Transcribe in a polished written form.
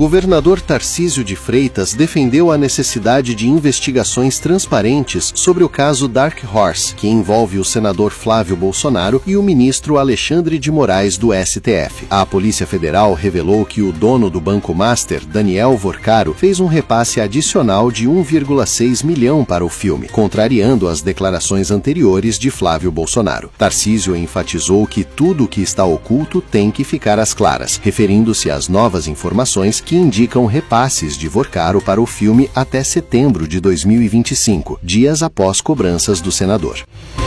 governador Tarcísio de Freitas defendeu a necessidade de investigações transparentes sobre o caso Dark Horse, que envolve o senador Flávio Bolsonaro e o ministro Alexandre de Moraes do STF. A Polícia Federal revelou que o dono do Banco Master, Daniel Vorcaro, fez um repasse adicional de 1,6 milhão para o filme, contrariando as declarações anteriores de Flávio Bolsonaro. Tarcísio enfatizou que tudo o que está oculto tem que ficar às claras, referindo-se às novas informações que indicam repasses de Vorcaro para o filme até setembro de 2025, dias após cobranças do senador.